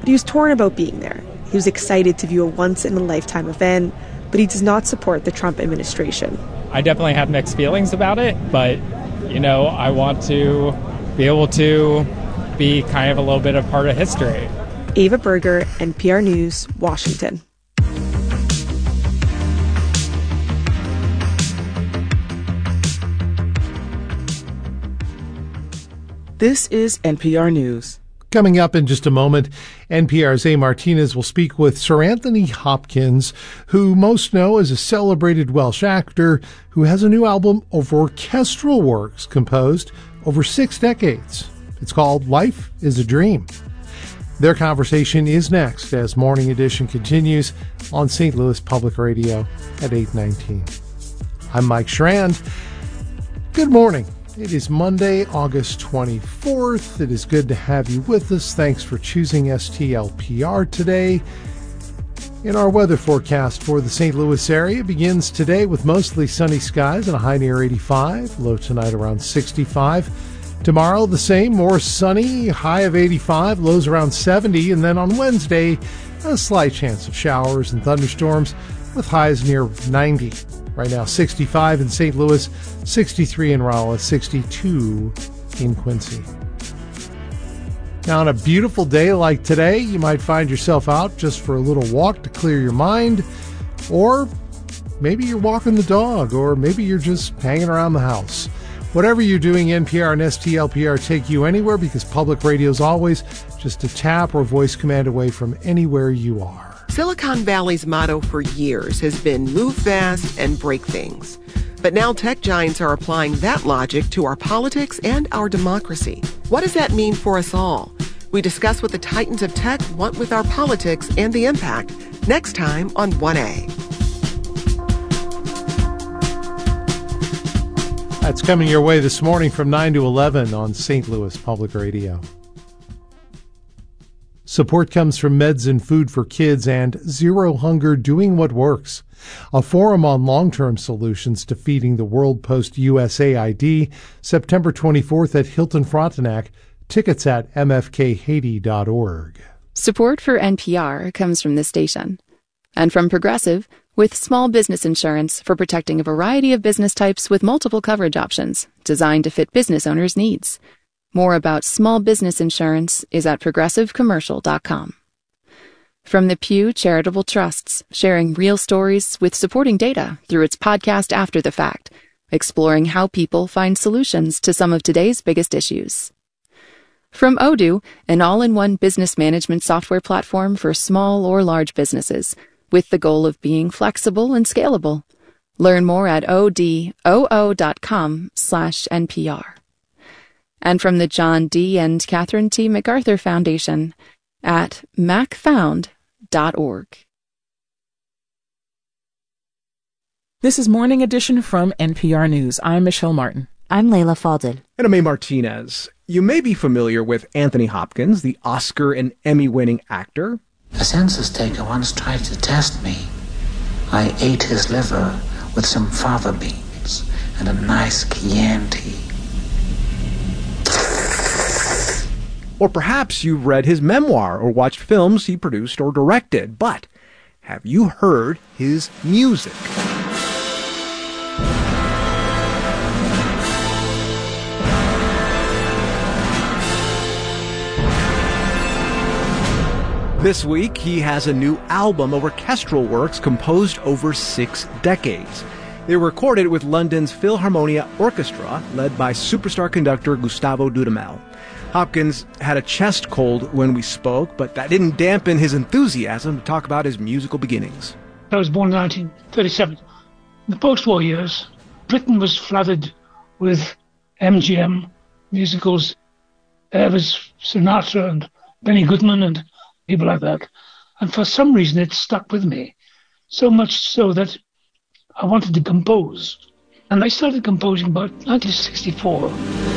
he was torn about being there. He was excited to view a once-in-a-lifetime event, but he does not support the Trump administration. I definitely have mixed feelings about it, but, I want to be able to be kind of a little bit of part of history. Ava Berger, NPR News, Washington. This is NPR News. Coming up in just a moment, NPR's A. Martinez will speak with Sir Anthony Hopkins, who most know as a celebrated Welsh actor who has a new album of orchestral works composed over 6 decades. It's called Life is a Dream. Their conversation is next as Morning Edition continues on St. Louis Public Radio at 8:19. I'm Mike Schrand. Good morning. It is Monday, August 24th. It is good to have you with us. Thanks for choosing STLPR today. In our weather forecast for the St. Louis area, it begins today with mostly sunny skies and a high near 85, low tonight around 65. Tomorrow, the same, more sunny, high of 85, lows around 70. And then on Wednesday, a slight chance of showers and thunderstorms with highs near 90. Right now, 65 in St. Louis, 63 in Rolla, 62 in Quincy. Now, on a beautiful day like today, you might find yourself out just for a little walk to clear your mind, or maybe you're walking the dog, or maybe you're just hanging around the house. Whatever you're doing, NPR and STLPR take you anywhere because public radio is always just a tap or voice command away from anywhere you are. Silicon Valley's motto for years has been move fast and break things. But now tech giants are applying that logic to our politics and our democracy. What does that mean for us all? We discuss what the titans of tech want with our politics and the impact next time on 1A. That's coming your way this morning from 9 to 11 on St. Louis Public Radio. Support comes from Meds and Food for Kids and Zero Hunger Doing What Works, a forum on long-term solutions to feeding the world post-USAID, September 24th at Hilton Frontenac. Tickets at mfkhaiti.org. Support for NPR comes from this station and from Progressive, with small business insurance for protecting a variety of business types with multiple coverage options designed to fit business owners' needs. More about small business insurance is at progressivecommercial.com. From the Pew Charitable Trusts, sharing real stories with supporting data through its podcast After the Fact, exploring how people find solutions to some of today's biggest issues. From Odoo, an all-in-one business management software platform for small or large businesses, with the goal of being flexible and scalable. Learn more at odoo.com/NPR. And from the John D. and Catherine T. MacArthur Foundation at macfound.org. This is Morning Edition from NPR News. I'm Michelle Martin. I'm Leila Fadel. And I'm A. Martinez. You may be familiar with Anthony Hopkins, the Oscar and Emmy-winning actor. A census taker once tried to test me. I ate his liver with some fava beans and a nice Chianti. Or perhaps you've read his memoir or watched films he produced or directed. But have you heard his music? This week, he has a new album of orchestral works composed over 6 decades. They were recorded with London's Philharmonia Orchestra, led by superstar conductor Gustavo Dudamel. Hopkins had a chest cold when we spoke, but that didn't dampen his enthusiasm to talk about his musical beginnings. I was born in 1937. In the post-war years, Britain was flooded with MGM musicals. There was Sinatra and Benny Goodman and people like that. And for some reason, it stuck with me. So much so that I wanted to compose. And I started composing about 1964.